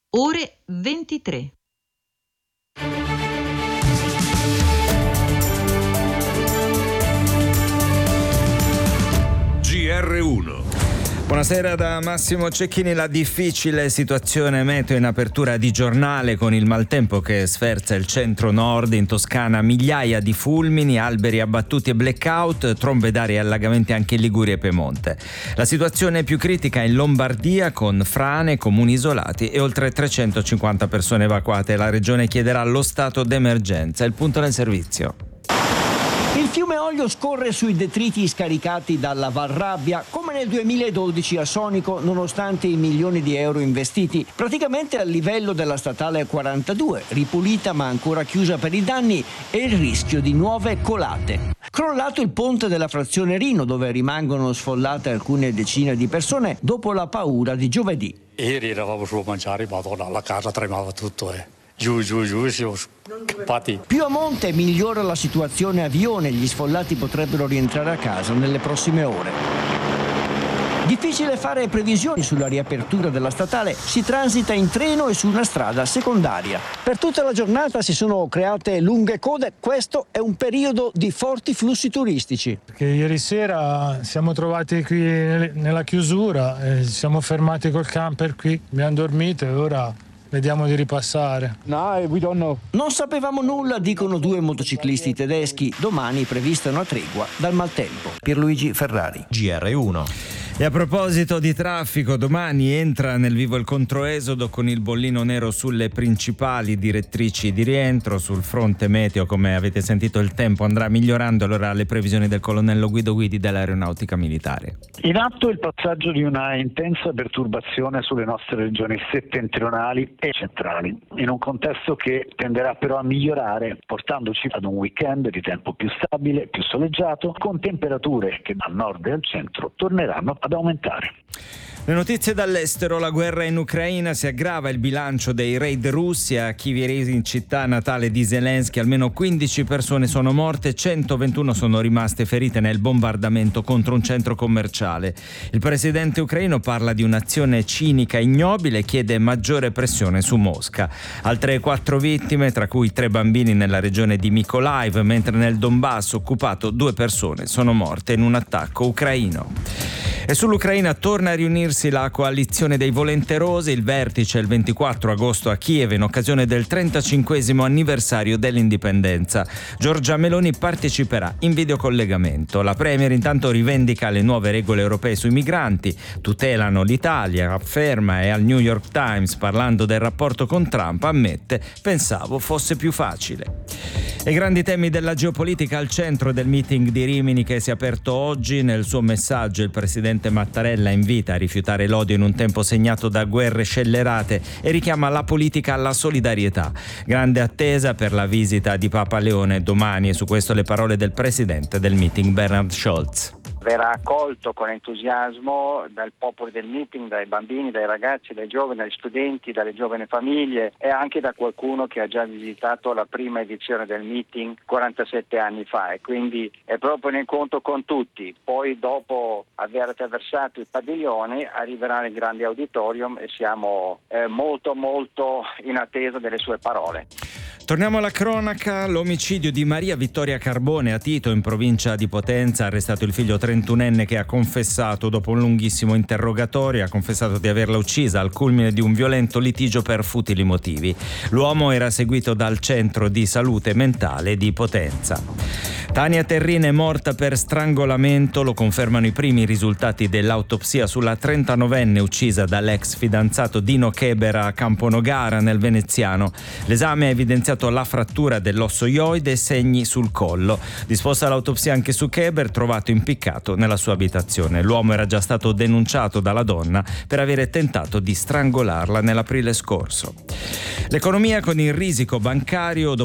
Ore 23. GR1. Buonasera da Massimo Cecchini. La difficile situazione meteo in apertura di giornale, con il maltempo che sferza il centro-nord. In Toscana migliaia di fulmini, alberi abbattuti e blackout, trombe d'aria e allagamenti anche in Liguria e Piemonte. La situazione è più critica in Lombardia, con frane, comuni isolati e oltre 350 persone evacuate. La regione chiederà lo stato d'emergenza. Il punto nel servizio. Il fiume Oglio scorre sui detriti scaricati dalla Valrabbia come nel 2012 a Sonico, nonostante i milioni di euro investiti, praticamente al livello della statale 42, ripulita ma ancora chiusa per i danni e il rischio di nuove colate. Crollato il ponte della frazione Rino, dove rimangono sfollate alcune decine di persone dopo la paura di giovedì. Ieri eravamo su a mangiare, madonna, la casa tremava tutto, Giù, siamo scappati. Più a monte migliora la situazione a Vione, gli sfollati potrebbero rientrare a casa nelle prossime ore. Difficile fare previsioni sulla riapertura della statale, si transita in treno e su una strada secondaria. Per tutta la giornata si sono create lunghe code, questo è un periodo di forti flussi turistici. Perché ieri sera siamo trovati qui nella chiusura, ci siamo fermati col camper qui, abbiamo dormito e ora vediamo di ripassare. No, we don't know. Non sapevamo nulla, dicono due motociclisti tedeschi. Domani prevista una tregua dal maltempo. Pierluigi Ferrari. GR1. E a proposito di traffico, domani entra nel vivo il controesodo, con il bollino nero sulle principali direttrici di rientro. Sul fronte meteo, come avete sentito, il tempo andrà migliorando. Allora le previsioni del colonnello Guido Guidi dell'Aeronautica Militare. In atto il passaggio di una intensa perturbazione sulle nostre regioni settentrionali e centrali, in un contesto che tenderà però a migliorare, portandoci ad un weekend di tempo più stabile, più soleggiato, con temperature che al nord e al centro torneranno ad aumentare. Le notizie dall'estero: la guerra in Ucraina, si aggrava il bilancio dei raid russi a Kiev, in città natale di Zelensky. Almeno 15 persone sono morte, 121 sono rimaste ferite nel bombardamento contro un centro commerciale. Il presidente ucraino parla di un'azione cinica e ignobile e chiede maggiore pressione su Mosca. Altre 4 vittime, tra cui 3 bambini nella regione di Mykolaiv, mentre nel Donbass occupato 2 persone sono morte in un attacco ucraino. E sull'Ucraina torna a riunirsi la coalizione dei volenterosi. Il vertice il 24 agosto a Kiev in occasione del 35esimo anniversario dell'indipendenza. Giorgia Meloni parteciperà in videocollegamento. La premier intanto rivendica le nuove regole europee sui migranti, tutelano l'Italia, afferma, e al New York Times, parlando del rapporto con Trump, ammette: pensavo fosse più facile. E grandi temi della geopolitica al centro del meeting di Rimini che si è aperto oggi. Nel suo messaggio il presidente Mattarella invita a rifiutare l'odio in un tempo segnato da guerre scellerate e richiama la politica alla solidarietà. Grande attesa per la visita di Papa Leone domani, e su questo le parole del presidente del meeting Bernhard Scholz. Verrà accolto con entusiasmo dal popolo del meeting, dai bambini, dai ragazzi, dai giovani, dagli studenti, dalle giovani famiglie e anche da qualcuno che ha già visitato la prima edizione del meeting 47 anni fa, e quindi è proprio un incontro con tutti. Poi, dopo aver attraversato il padiglione, arriverà nel grande auditorium e siamo molto in attesa delle sue parole. Torniamo alla cronaca. L'omicidio di Maria Vittoria Carbone a Tito, in provincia di Potenza. Arrestato il figlio 31enne che ha confessato dopo un lunghissimo interrogatorio. Ha confessato di averla uccisa al culmine di un violento litigio per futili motivi. L'uomo era seguito dal centro di salute mentale di Potenza. Tania Terrina è morta per strangolamento, lo confermano i primi risultati dell'autopsia sulla 39enne uccisa dall'ex fidanzato Dino Chebera a Camponogara nel Veneziano. L'esame ha evidenziato la frattura dell'osso ioide e segni sul collo. Disposta l'autopsia anche su Cheber, trovato impiccato nella sua abitazione. L'uomo era già stato denunciato dalla donna per avere tentato di strangolarla nell'aprile scorso. L'economia con il risico bancario.